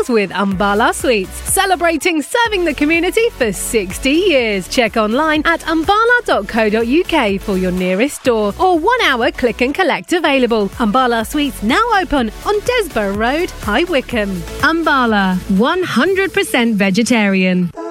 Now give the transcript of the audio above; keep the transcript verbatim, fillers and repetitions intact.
start with Umbala Sweets, celebrating serving the community for sixty years. Check online at umbala dot co dot uk for your nearest store or one hour click and collect available. Umbala Sweets now open on Desborough Road, High Wycombe. Umbala, one hundred percent vegetarian.